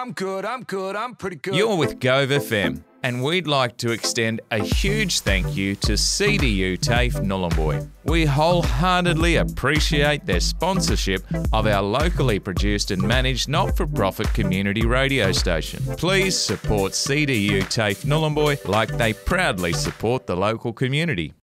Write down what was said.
I'm good, I'm pretty good. You're with Gove FM, and we'd like to extend a huge thank you to CDU TAFE Nhulunbuy. We wholeheartedly appreciate their sponsorship of our locally produced and managed not-for-profit community radio station. Please support CDU TAFE Nhulunbuy like they proudly support the local community.